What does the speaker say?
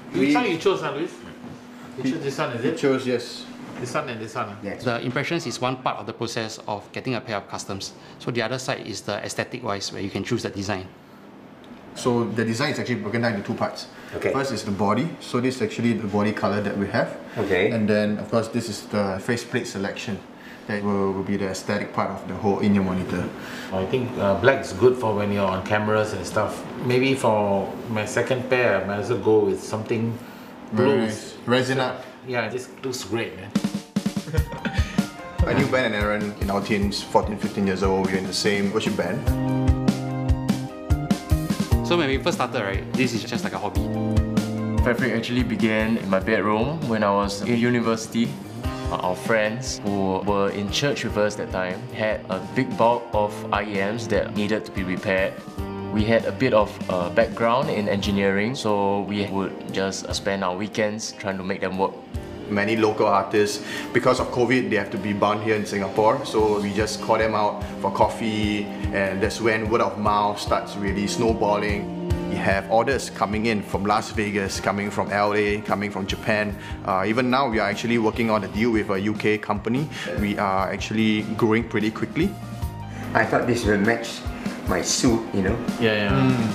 Which one you chose, Luis? You chose this one, is it? Chose, yes. This one and this one. Yes. The impressions is one part of the process of getting a pair of customs. So the other side is the aesthetic wise, where you can choose the design. So the design is actually broken down into two parts. Okay. First is the body. So this is actually the body color that we have. Okay. And then of course this is the faceplate selection. That will be the aesthetic part of the whole in-ear monitor. I think black is good for when you're on cameras and stuff. Maybe for my second pair, I might as well go with something blue. Resin up. Yeah, this looks great, man. I knew Ben and Aaron in our teens, 14, 15 years old. We were in the same worship band. So when we first started, right, this is just like a hobby. Fabric actually began in my bedroom when I was in university. Our friends who were in church with us that time had a big bulk of IEMs that needed to be repaired. We had a bit of background in engineering, so we would just spend our weekends trying to make them work. Many local artists, because of COVID, they have to be bound here in Singapore, so we just call them out for coffee, and that's when word of mouth starts really snowballing. We have orders coming in from Las Vegas, coming from LA, coming from Japan. Even now, we are actually working on a deal with a UK company. We are actually growing pretty quickly. I thought this will match my suit, you know. Yeah.